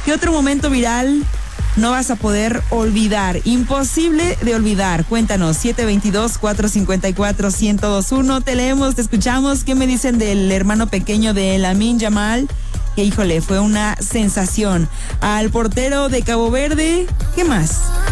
¿Qué otro momento viral no vas a poder olvidar? Imposible de olvidar. Cuéntanos, 722-454-1021. Te leemos, te escuchamos. ¿Qué me dicen del hermano pequeño de Lamine Yamal? Que híjole, fue una sensación. Al portero de Cabo Verde, ¿qué más?